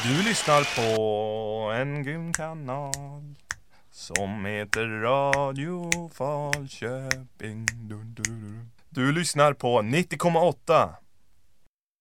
Du lyssnar på en grym kanal som heter Radio Falköping. Du lyssnar på 90,8